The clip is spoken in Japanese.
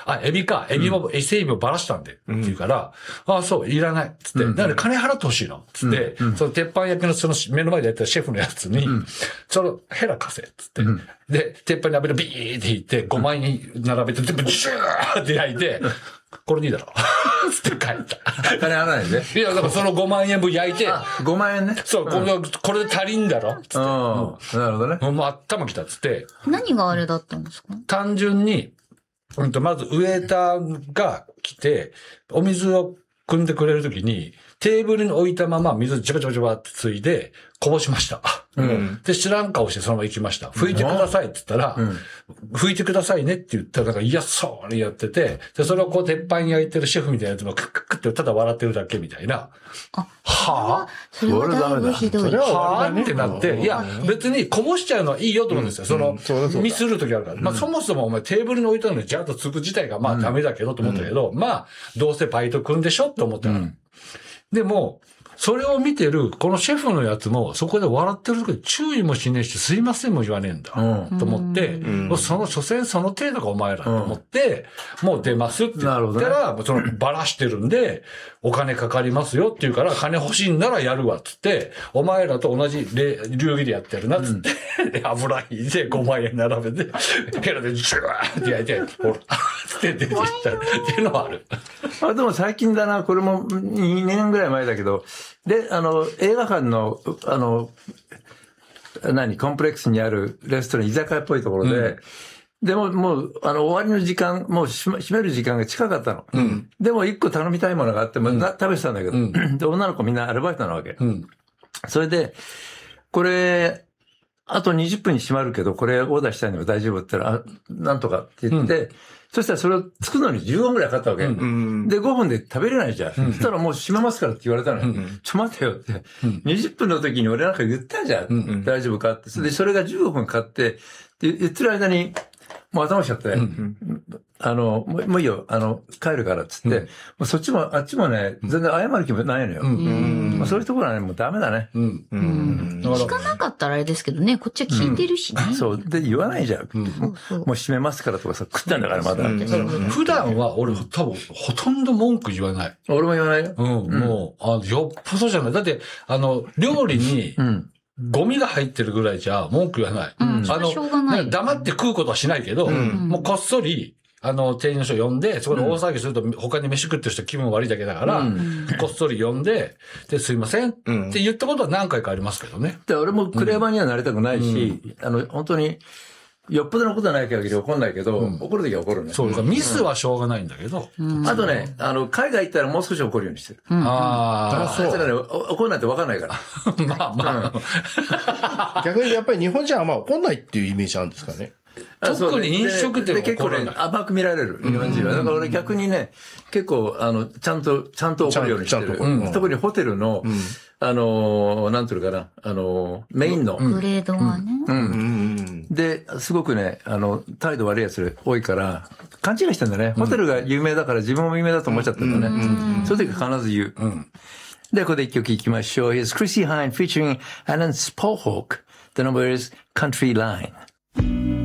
エビか。エビも、伊勢エビをばらしたんで。って言うから、そう、いらない。つって。だから金払ってほしいの。つって、その鉄板焼きのその目の前でやってたシェフのやつに、そのヘラ貸せ。つって。で、鉄板に油ビーって引いて、5枚に並べて、全部シューって焼いて、これでいいだろ。つって帰った。 金払わないで。 いや、だからその5万円分焼いて。 5万円ね。 そう、これで足りんだろ。つって。 なるほどね。 もう頭きたっつって。 何があれだったんですか？ 単純に、まずウェーターが来て、お水を汲んでくれるときに、テーブルに置いたまま水ジャバジャバジャバってついで、こぼしました。で、知らん顔してそのまま行きました。拭いてくださいって言ったら、拭いてくださいねって言ったら、なんか嫌そうにやってて、で、それをこう鉄板に焼いてるシェフみたいなやつもクックックってただ笑ってるだけみたいな。はぁそれはだいぶひどい。 はぁってなって、いや、別にこぼしちゃうのはいいよと思うんですよ。その、ミスるときあるから。まあ、そもそもお前テーブルに置いたのにジャーッとつく自体がまあダメだけどと思ったけど、まあ、どうせバイト組んでしょって思ったら。でも、それを見てる、このシェフのやつも、そこで笑ってる時に注意もしねえし、すいませんも言わねえんだ。と思って、所詮その程度がお前らと思って、もう出ますって言ったら、そのばらしてるんで、お金かかりますよって言うから、金欲しいんならやるわっつって、お前らと同じ流儀でやってるなっつって、油引いて5万円並べて、ヘラでジュワーって焼いて、ほら、つって出てきたっていうのはある。 でも最近だな、これも2年ぐらい前だけど、で、映画館の、コンプレックスにあるレストラン、居酒屋っぽいところで、でももう、終わりの時間、もう閉める時間が近かったの。でも一個頼みたいものがあって、食べてたんだけど、で、女の子みんなアルバイトなわけ。それで、これ、あと20分に閉まるけど、これオーダーしたいのが大丈夫って言ったら、なんとかって言って、そしたらそれを作るのに15分くらいかかったわけ。で、5分で食べれないじゃん。そしたらもう閉めますからって言われたのよ。ちょ待てよって。20分の時に俺なんか言ったじゃん。大丈夫かって。で、それが15分かかって、言ってる間に、もう頭しちゃって、もういいよ、帰るからっつって、もうそっちも、あっちもね、全然謝る気もないのよ。そういうところはね、もうダメだね。 聞かなかったらあれですけどね、こっちは聞いてるしね。 そう。で、言わないじゃん。もう閉めますからとかさ、食ったんだからまだ。 普段は俺多分ほとんど文句言わない。 俺も言わないよ。 もう、よっぽどじゃない。だって、料理に、ゴミが入ってるぐらいじゃ文句言わない。 しょうがない。 黙って食うことはしないけど、もうこっそり、店員の人呼んで、そこで大騒ぎすると他に飯食ってる人気分悪いだけだから、こっそり呼んで、で、すいませんって言ったことは何回かありますけどね。 で、俺もクレーマーにはなりたくないし、本当に、よっぽどのことはない限り怒んないけど、怒るときは怒るね。 そう、ミスはしょうがないんだけど。 あとね、海外行ったらもう少し怒るようにしてる。ああ、そう。怒んないと分かんないから。 まあまあ。逆にやっぱり日本人はあんま怒んないっていうイメージあるんですかね。 特に飲食店は結構ね、甘く見られる、日本人は。だから俺逆にね、結構、ちゃんと怒るようにしてる。特にホテルの、なんていうかな、メインの。 グレードはね。 で、すごくね、態度悪いやつ多いから、勘違いしてんだね。ホテルが有名だから自分も有名だと思っちゃってるんだね。そういう時必ず言う。で、ここで一曲いきましょう。Here's Chrissy Hine featuring Alan Spolhawk. The number is Country Line.